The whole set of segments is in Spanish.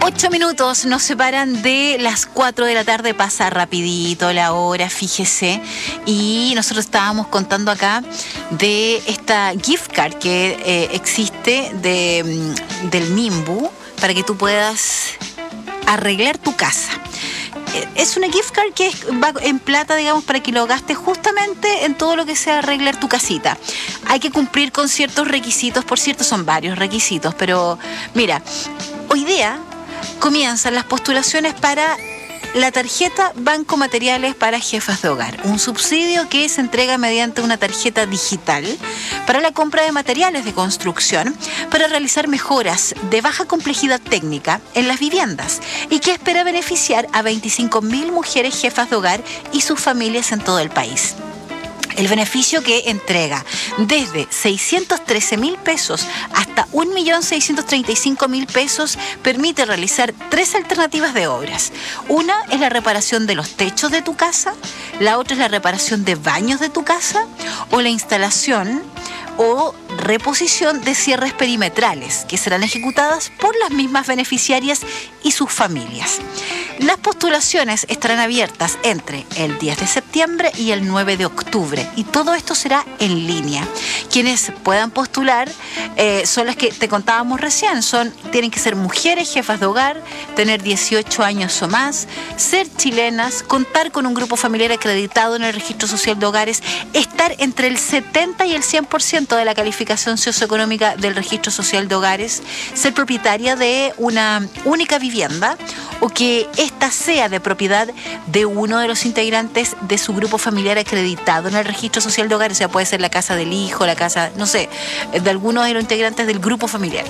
8 minutos nos separan de las 4 de la tarde, pasa rapidito la hora, fíjese. Y nosotros estábamos contando acá de esta gift card que existe del Mimbu para que tú puedas arreglar tu casa. Es una gift card que va en plata, digamos, para que lo gastes justamente en todo lo que sea arreglar tu casita. Hay que cumplir con ciertos requisitos, por cierto, son varios requisitos, pero mira, hoy día comienzan las postulaciones para la tarjeta Banco Materiales para Jefas de Hogar, un subsidio que se entrega mediante una tarjeta digital para la compra de materiales de construcción para realizar mejoras de baja complejidad técnica en las viviendas y que espera beneficiar a 25.000 mujeres jefas de hogar y sus familias en todo el país. El beneficio que entrega desde 613.000 pesos hasta 1.635.000 pesos permite realizar 3 alternativas de obras. Una es la reparación de los techos de tu casa, la otra es la reparación de baños de tu casa o la instalación o reposición de cierres perimetrales que serán ejecutadas por las mismas beneficiarias y sus familias. Las postulaciones estarán abiertas entre el 10 de septiembre y el 9 de octubre y todo esto será en línea. Quienes puedan postular son las que te contábamos recién, tienen que ser mujeres, jefas de hogar, tener 18 años o más, ser chilenas, contar con un grupo familiar acreditado en el Registro Social de Hogares, estar entre el 70 y el 100% de la calificación socioeconómica del Registro Social de Hogares, ser propietaria de una única vivienda o que ésta sea de propiedad de uno de los integrantes de su grupo familiar acreditado en el Registro Social de Hogares, o sea, puede ser la casa del hijo, la casa, no sé, de alguno de los integrantes del grupo familiar.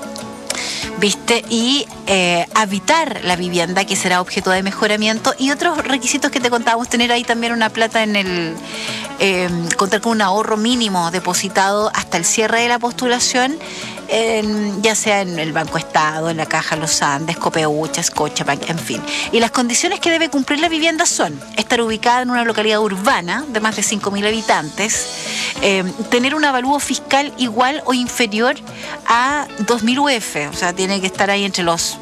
¿Viste? Y habitar la vivienda que será objeto de mejoramiento y otros requisitos que te contábamos, tener ahí también una plata en el contar con un ahorro mínimo depositado hasta el cierre de la postulación, ya sea en el Banco Estado, en la Caja Los Andes, Copeucha, Scotiabank, en fin. Y las condiciones que debe cumplir la vivienda son estar ubicada en una localidad urbana de más de 5.000 habitantes, tener un avalúo fiscal igual o inferior a 2.000 UF, o sea, tiene que estar ahí entre los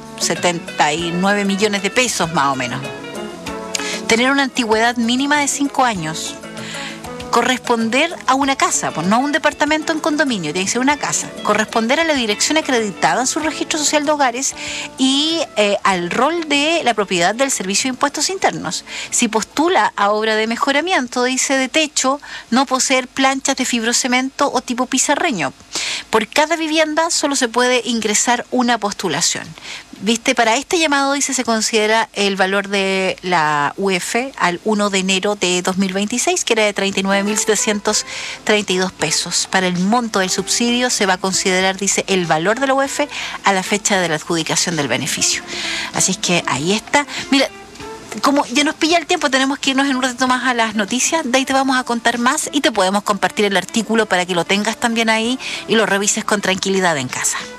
79 millones de pesos más o menos. Tener una antigüedad mínima de 5 años. Corresponder a una casa, pues no a un departamento en condominio, tiene que ser una casa. Corresponder a la dirección acreditada en su registro social de hogares y al rol de la propiedad del Servicio de Impuestos Internos. Si postula a obra de mejoramiento, dice de techo, no poseer planchas de fibrocemento o tipo pizarreño. Por cada vivienda solo se puede ingresar una postulación. ¿Viste? Para este llamado, dice, se considera el valor de la UF al 1 de enero de 2026, que era de 39.732 pesos. Para el monto del subsidio se va a considerar, dice, el valor de la UF a la fecha de la adjudicación del beneficio. Así es que ahí está. Mira, como ya nos pilla el tiempo, tenemos que irnos en un ratito más a las noticias. De ahí te vamos a contar más y te podemos compartir el artículo para que lo tengas también ahí y lo revises con tranquilidad en casa.